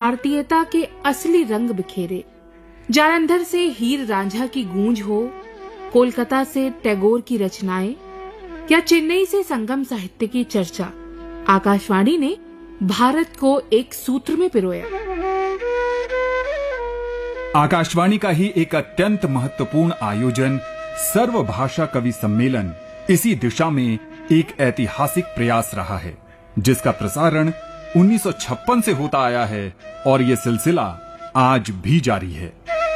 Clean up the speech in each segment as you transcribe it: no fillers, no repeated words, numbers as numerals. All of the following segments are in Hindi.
भारतीयता के असली रंग बिखेरे। जालंधर से हीर रांझा की गूंज हो, कोलकाता से टैगोर की रचनाएं या चेन्नई से संगम साहित्य की चर्चा, आकाशवाणी ने भारत को एक सूत्र में पिरोया। आकाशवाणी का ही एक अत्यंत महत्वपूर्ण आयोजन सर्वभाषा कवि सम्मेलन इसी दिशा में एक ऐतिहासिक प्रयास रहा है, जिसका प्रसारण 1956 से होता आया है और ये सिलसिला आज भी जारी है।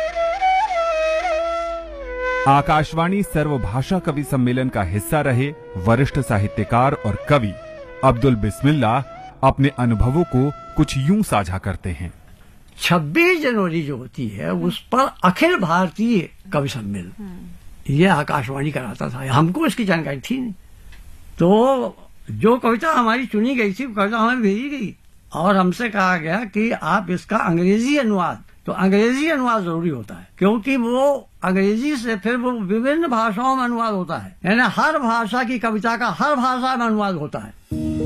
आकाशवाणी सर्वभाषा कवि सम्मेलन का हिस्सा रहे वरिष्ठ साहित्यकार और कवि अब्दुल बिस्मिल्लाह अपने अनुभवों को कुछ यूं साझा करते हैं। 26 जनवरी जो होती है उस पर अखिल भारतीय कवि सम्मेलन ये आकाशवाणी कराता था। हमको इसकी जानकारी थी नहीं, तो जो कविता हमारी चुनी गई थी कविता हमें भेजी गई और हमसे कहा गया कि आप इसका अंग्रेजी अनुवाद, तो अंग्रेजी अनुवाद जरूरी होता है क्योंकि वो अंग्रेजी से फिर वो विभिन्न भाषाओं में अनुवाद होता है, यानी हर भाषा की कविता का हर भाषा में अनुवाद होता है।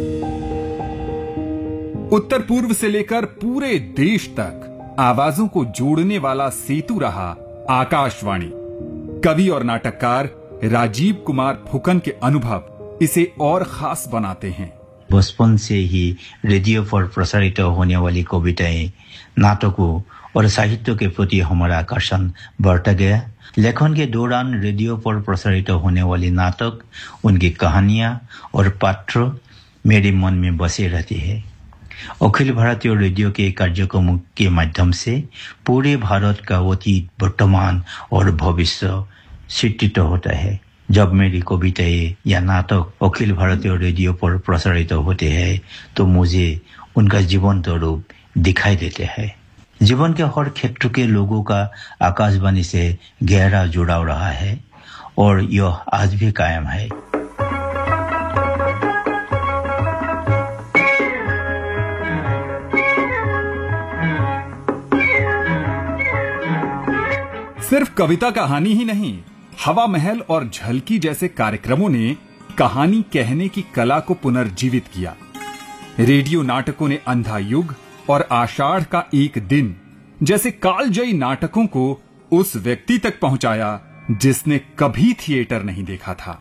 उत्तर पूर्व से लेकर पूरे देश तक आवाजों को जोड़ने वाला सेतु रहा आकाशवाणी। कवि और नाटककार राजीव कुमार फुकन के अनुभव इसे और खास बनाते हैं। बचपन से ही रेडियो पर प्रसारित होने वाली कविताएं, नाटकों और साहित्य के प्रति हमारा आकर्षण बढ़ता गया। लेखन के दौरान रेडियो पर प्रसारित होने वाली नाटक, उनकी कहानियां और पात्र मेरे मन में बसे रहते हैं। अखिल भारतीय रेडियो के कार्यक्रमों के माध्यम से पूरे भारत का अतीत, वर्तमान और भविष्य चित्रित होता है। जब मेरी कविताएं या नाटक अखिल भारतीय रेडियो पर प्रसारित होते हैं तो मुझे उनका जीवंत रूप दिखाई देते हैं। जीवन के हर क्षेत्र के लोगों का आकाशवाणी से गहरा जुड़ाव रहा है और यह आज भी कायम है। सिर्फ कविता कहानी ही नहीं, हवा महल और झलकी जैसे कार्यक्रमों ने कहानी कहने की कला को पुनर्जीवित किया। रेडियो नाटकों ने अंधा युग और आषाढ़ का एक दिन जैसे कालजयी नाटकों को उस व्यक्ति तक पहुंचाया जिसने कभी थिएटर नहीं देखा था।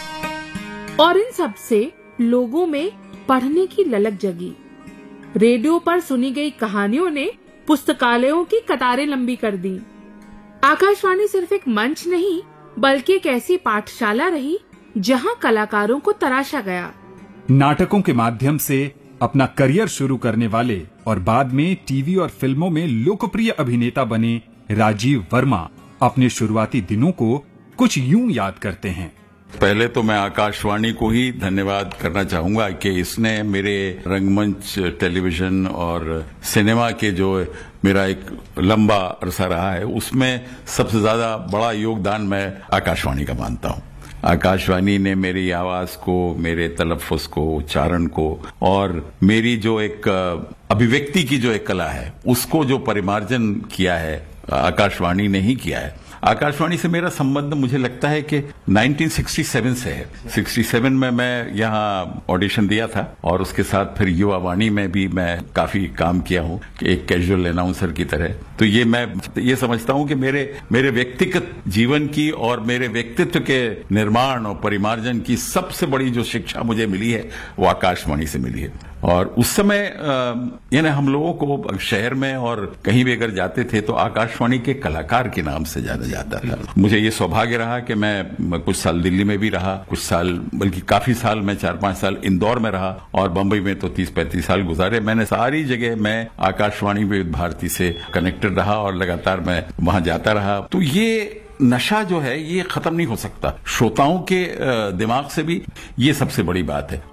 और इन सब से लोगों में पढ़ने की ललक जगी। रेडियो पर सुनी गई कहानियों ने पुस्तकालयों की कतारें लंबी कर दी। आकाशवाणी सिर्फ एक मंच नहीं बल्कि एक ऐसी पाठशाला रही जहां कलाकारों को तराशा गया। नाटकों के माध्यम से अपना करियर शुरू करने वाले और बाद में टीवी और फिल्मों में लोकप्रिय अभिनेता बने राजीव वर्मा अपने शुरुआती दिनों को कुछ यूं याद करते हैं। पहले तो मैं आकाशवाणी को ही धन्यवाद करना चाहूंगा कि इसने मेरे रंगमंच, टेलीविजन और सिनेमा के जो मेरा एक लंबा अरसा रहा है उसमें सबसे ज्यादा बड़ा योगदान मैं आकाशवाणी का मानता हूं। आकाशवाणी ने मेरी आवाज को, मेरे तलफ़ुज़ को, उच्चारण को और मेरी जो एक अभिव्यक्ति की जो एक कला है उसको जो परिमार्जन किया है आकाशवाणी ने ही किया है। आकाशवाणी से मेरा संबंध मुझे लगता है कि 1967 से है। 67 में मैं यहाँ ऑडिशन दिया था और उसके साथ फिर युवा वाणी में भी मैं काफी काम किया हूँ एक कैजुअल अनाउंसर की तरह। तो ये मैं ये समझता हूँ कि मेरे व्यक्तिगत जीवन की और मेरे व्यक्तित्व के निर्माण और परिमार्जन की सबसे बड़ी जो शिक्षा मुझे मिली है वो आकाशवाणी से मिली है। और उस समय यानी हम लोगों को शहर में और कहीं भी अगर जाते थे तो आकाशवाणी के कलाकार के नाम से जाना जाता था। मुझे ये सौभाग्य रहा कि मैं कुछ साल दिल्ली में भी रहा, कुछ साल बल्कि काफी साल मैं 4-5 साल इंदौर में रहा और बंबई में तो 30-35 साल गुजारे। मैंने सारी जगह मैं आकाशवाणी विविध भारती से कनेक्टेड रहा और लगातार मैं वहां जाता रहा। तो ये नशा जो है ये खत्म नहीं हो सकता। श्रोताओं के दिमाग से भी ये सबसे बड़ी बात है।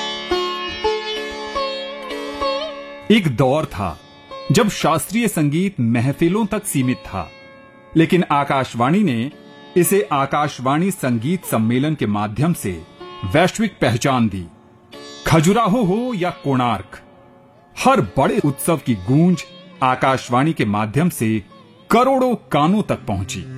एक दौर था जब शास्त्रीय संगीत महफिलों तक सीमित था, लेकिन आकाशवाणी ने इसे आकाशवाणी संगीत सम्मेलन के माध्यम से वैश्विक पहचान दी। खजुराहो हो या कोणार्क, हर बड़े उत्सव की गूंज आकाशवाणी के माध्यम से करोड़ों कानों तक पहुंची।